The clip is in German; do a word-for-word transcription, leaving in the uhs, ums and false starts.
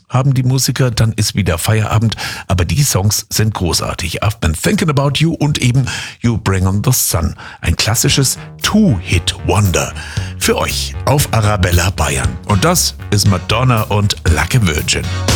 haben die Musiker, dann ist wieder Feierabend. Aber die Songs sind großartig. I've been thinking about you und eben You Bring on the Sun. Ein klassisches Two-Hit-Wonder für euch auf Arabella Bayern. Und das ist Madonna und Like a Virgin.